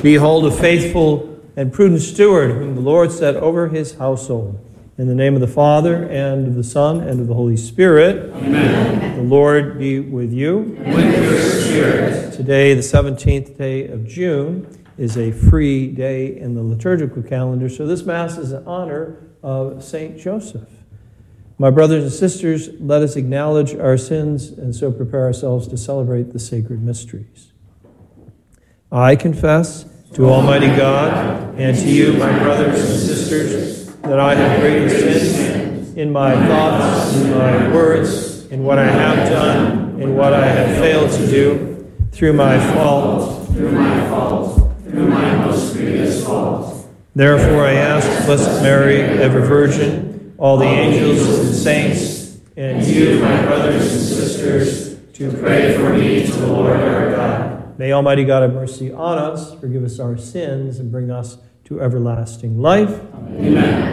Behold, a faithful and prudent steward whom the Lord set over his household. In the name of the Father, and of the Son, and of the Holy Spirit. Amen. The Lord be with you. And with your spirit. Today, the 17th day of June, is a free day in the liturgical calendar, so this Mass is in honor of Saint Joseph. My brothers and sisters, let us acknowledge our sins and so prepare ourselves to celebrate the sacred mysteries. I confess to Almighty God and to you, my brothers and sisters, that I have greatly sinned in my thoughts, in my words, in what I have done, in what I have failed to do, through my fault, through my most grievous fault. Therefore I ask Blessed Mary, ever Virgin, all the angels and saints, and you, my brothers and sisters, to pray for me to the Lord our God. May Almighty God have mercy on us, forgive us our sins, and bring us to everlasting life. Amen.